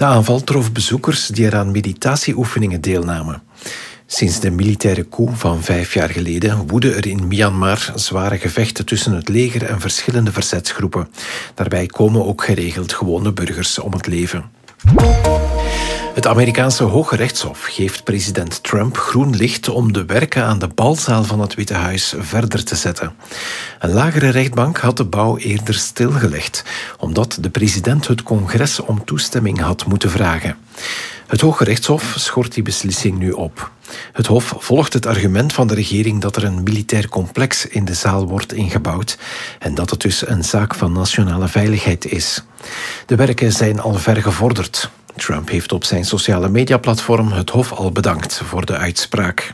De aanval trof bezoekers die er aan meditatieoefeningen deelnamen. Sinds de militaire coup van 5 jaar geleden woeden er in Myanmar zware gevechten tussen het leger en verschillende verzetsgroepen. Daarbij komen ook geregeld gewone burgers om het leven. Het Amerikaanse Hoge Rechtshof geeft president Trump groen licht om de werken aan de balzaal van het Witte Huis verder te zetten. Een lagere rechtbank had de bouw eerder stilgelegd, omdat de president het congres om toestemming had moeten vragen. Het Hoge Rechtshof schort die beslissing nu op. Het Hof volgt het argument van de regering dat er een militair complex in de zaal wordt ingebouwd en dat het dus een zaak van nationale veiligheid is. De werken zijn al ver gevorderd. Trump heeft op zijn sociale mediaplatform het Hof al bedankt voor de uitspraak.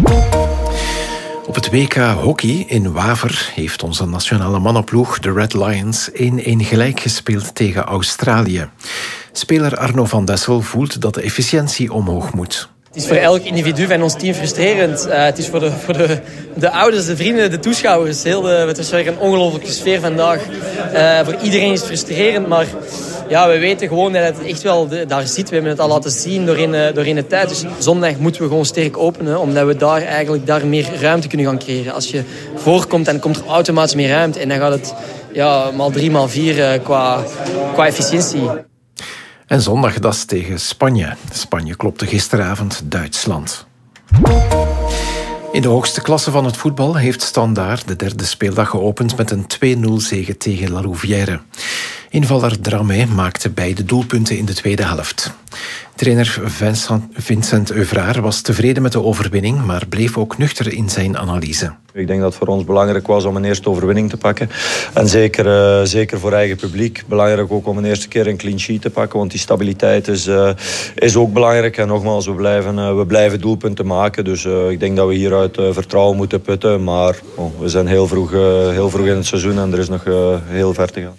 Op het WK Hockey in Waver heeft onze nationale mannenploeg, de Red Lions, 1-1 gelijk gespeeld tegen Australië. Speler Arno van Dessel voelt dat de efficiëntie omhoog moet. Het is voor elk individu van ons team frustrerend. Het is voor de ouders, de vrienden, de toeschouwers. Het is weer een ongelofelijke sfeer vandaag. Voor iedereen is het frustrerend, maar ja, we weten gewoon dat het echt wel daar zit. We hebben het al laten zien doorheen de tijd. Dus zondag moeten we gewoon sterk openen, omdat we daar meer ruimte kunnen gaan creëren. Als je voorkomt, dan komt er automatisch meer ruimte. En dan gaat het maal 3, maal 4 qua efficiëntie. En zondag dat is tegen Spanje. Spanje klopte gisteravond Duitsland. In de hoogste klasse van het voetbal heeft Standaard de derde speeldag geopend met een 2-0 zege tegen La Louvière. Invaller Dramé maakte beide doelpunten in de tweede helft. Trainer Vincent Euvraar was tevreden met de overwinning, maar bleef ook nuchter in zijn analyse. Ik denk dat het voor ons belangrijk was om een eerste overwinning te pakken. En zeker voor eigen publiek. Belangrijk ook om een eerste keer een clean sheet te pakken, want die stabilitet is ook belangrijk. En nogmaals, we blijven doelpunten maken. Dus ik denk dat we hieruit vertrouwen moeten putten. Maar we zijn heel vroeg in het seizoen en er is nog heel ver te gaan.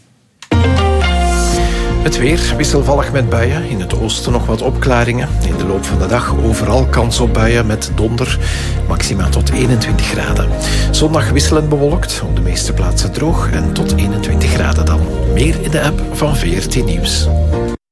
Het weer wisselvallig met buien. In het oosten nog wat opklaringen. In de loop van de dag overal kans op buien met donder. Maxima tot 21 graden. Zondag wisselend bewolkt. Op de meeste plaatsen droog. En tot 21 graden dan. Meer in de app van VRT Nieuws.